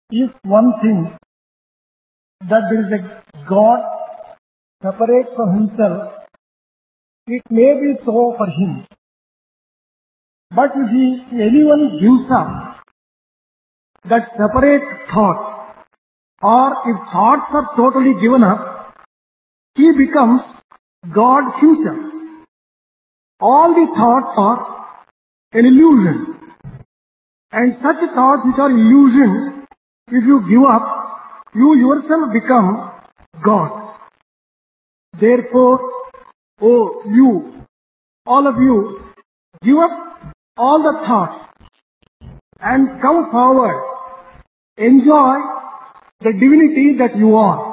If one thinks that there is a God separate from himself, it may be so for him. But if anyone gives up that separate thought, or if thoughts are totally given up, he becomes God himself. All the thoughts are an illusion. And such thoughts which are illusions, if you give up, you yourself become God. Therefore, oh you, all of you, give up all the thoughts and come forward. Enjoy the divinity that you are.